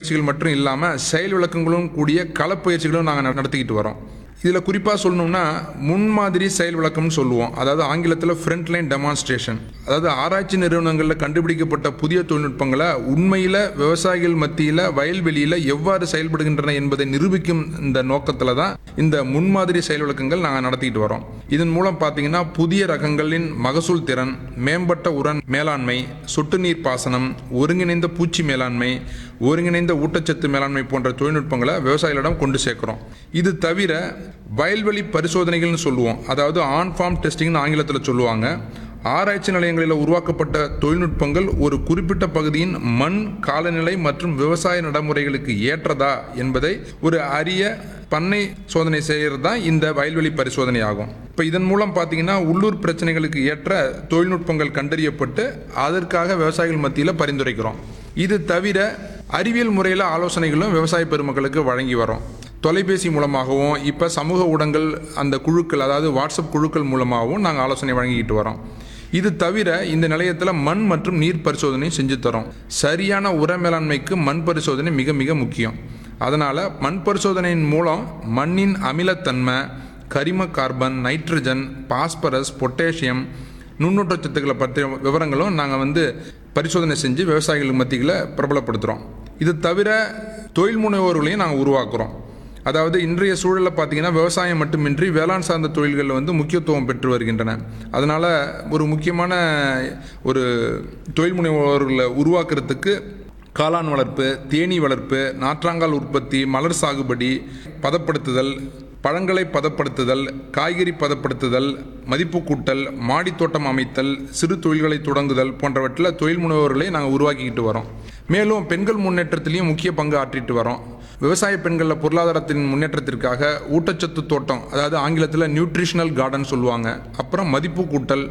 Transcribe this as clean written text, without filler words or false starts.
பயிற்சிகள் மட்டும் இல்லாமல் செயல் விளக்கங்களும் கூடிய களப்பயிற்சிகளும் நாங்கள் நடத்திக்கிட்டு வரோம். இதில் குறிப்பாக சொல்லணும்னா முன்மாதிரி செயல் விளக்கம்னு சொல்லுவோம். அதாவது ஆங்கிலத்தில் ஃப்ரண்ட் லைன் டெமான்ஸ்ட்ரேஷன். அதாவது ஆராய்ச்சி நிறுவனங்களில் கண்டுபிடிக்கப்பட்ட புதிய தொழில்நுட்பங்களை உண்மையில் விவசாயிகள் மத்தியில் வயல்வெளியில் எவ்வாறு செயல்படுகின்றன என்பதை நிரூபிக்கும் இந்த நோக்கத்தில் தான் இந்த முன்மாதிரி செயல் விளக்கங்கள் நாங்கள் நடத்திட்டு வரோம். இதன் மூலம் பார்த்தீங்கன்னா புதிய ரகங்களின் மகசூல் திறன், மேம்பட்ட உரம் மேலாண்மை, சொட்டு நீர் பாசனம், ஒருங்கிணைந்த பூச்சி மேலாண்மை, ஒருங்கிணைந்த ஊட்டச்சத்து மேலாண்மை போன்ற தொழில்நுட்பங்களை விவசாயிகளிடம் கொண்டு சேர்க்கிறோம். இது தவிர வயல்வெளி பரிசோதனைகள்னு சொல்லுவோம். அதாவது ஆன் ஃபார்ம் டெஸ்டிங்னு ஆங்கிலத்தில் சொல்லுவாங்க. ஆராய்ச்சி நிலையங்களில் உருவாக்கப்பட்ட தொழில்நுட்பங்கள் ஒரு குறிப்பிட்ட பகுதியின் மண், காலநிலை மற்றும் விவசாய நடைமுறைகளுக்கு ஏற்றதா என்பதை ஒரு அரிய பண்ணை சோதனை செய்கிறது தான் இந்த வயல்வெளி பரிசோதனை ஆகும். இப்போ இதன் மூலம் பார்த்தீங்கன்னா உள்ளூர் பிரச்சனைகளுக்கு ஏற்ற தொழில்நுட்பங்கள் கண்டறியப்பட்டு அதற்காக விவசாயிகள் மத்தியில் பரிந்துரைக்கிறோம். இது தவிர அறிவியல் முறையில் ஆலோசனைகளும் விவசாய பெருமக்களுக்கு வழங்கி வரோம். தொலைபேசி மூலமாகவும் இப்போ சமூக ஊடகங்கள் அந்த குழுக்கள், அதாவது வாட்ஸ்அப் குழுக்கள் மூலமாகவும் நாங்கள் ஆலோசனை வழங்கிக்கிட்டு வரோம். இது தவிர இந்த நிலையத்தில் மண் மற்றும் நீர் பரிசோதனை செஞ்சு தரோம். சரியான உர மேலாண்மைக்கு மண் பரிசோதனை மிக மிக முக்கியம். அதனால் மண் பரிசோதனையின் மூலம் மண்ணின் அமிலத்தன்மை, கரிம கார்பன், நைட்ரஜன், பாஸ்பரஸ், பொட்டாசியம், நுண்ணூட்டச்சத்துக்களை பற்றிய விவரங்களும் நாங்கள் பரிசோதனை செஞ்சு விவசாயிகள் மத்தியில் பிரபலப்படுத்துகிறோம். இது தவிர தொழில் முனைவோர்களையும் நாங்கள் உருவாக்குறோம். அதாவது இன்றைய சூழலில் பார்த்தீங்கன்னா விவசாயம் மட்டுமின்றி வேளாண் சார்ந்த தொழில்கள் முக்கியத்துவம் பெற்று வருகின்றன. அதனால் ஒரு முக்கியமான ஒரு தொழில் முனைவோர்களை உருவாக்குறதுக்கு காளான் வளர்ப்பு, தேனீ வளர்ப்பு, நாற்றாங்கால் உற்பத்தி, மலர் சாகுபடி, பதப்படுத்துதல், பழங்களை பதப்படுத்துதல், காய்கறி பதப்படுத்துதல், மதிப்பு கூட்டல், மாடித்தோட்டம் அமைத்தல், சிறு தொழில்களை தொடங்குதல் போன்றவற்றில் தொழில் முனைவோர்களை நாங்கள் உருவாக்கிக்கிட்டு வரோம். மேலும் பெண்கள் முன்னேற்றத்திலையும் முக்கிய பங்கு ஆற்றிட்டு வரோம். விவசாய பெண்களில் பொருளாதாரத்தின் முன்னேற்றத்திற்காக ஊட்டச்சத்து தோட்டம், அதாவது ஆங்கிலத்தில் நியூட்ரிஷனல் கார்டன் சொல்லுவாங்க, அப்புறம் மதிப்பு கூட்டல்,